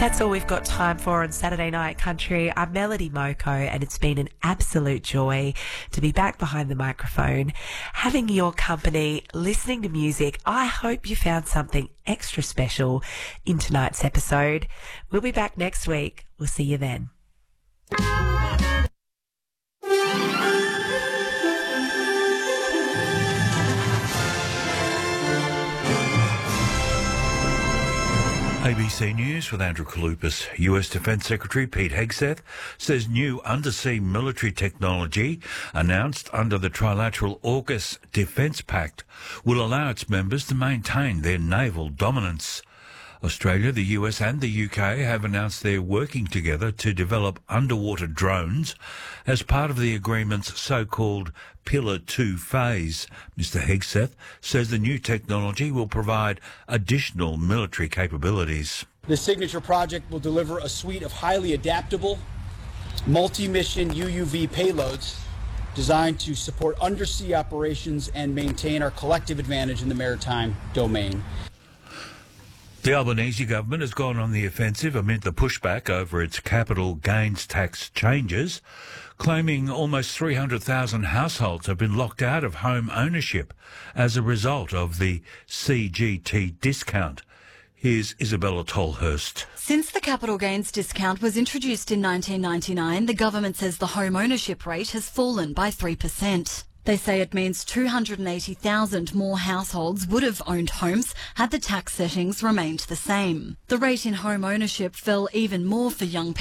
That's all we've got time for on Saturday Night Country. I'm Melody Moko, and it's been an absolute joy to be back behind the microphone, having your company, listening to music. I hope you found something extra special in tonight's episode. We'll be back next week. We'll see you then. ABC News with Andrew Kalupas. US Defence Secretary Pete Hegseth says new undersea military technology announced under the Trilateral AUKUS Defence Pact will allow its members to maintain their naval dominance. Australia, the US and the UK have announced they're working together to develop underwater drones as part of the agreement's so-called Pillar 2 phase. Mr Hegseth says the new technology will provide additional military capabilities. The Signature project will deliver a suite of highly adaptable, multi-mission UUV payloads designed to support undersea operations and maintain our collective advantage in the maritime domain. The Albanese government has gone on the offensive amid the pushback over its capital gains tax changes, claiming almost 300,000 households have been locked out of home ownership as a result of the CGT discount. Here's Isabella Tolhurst. Since the capital gains discount was introduced in 1999, the government says the home ownership rate has fallen by 3%. They say it means 280,000 more households would have owned homes had the tax settings remained the same. The rate in home ownership fell even more for young people.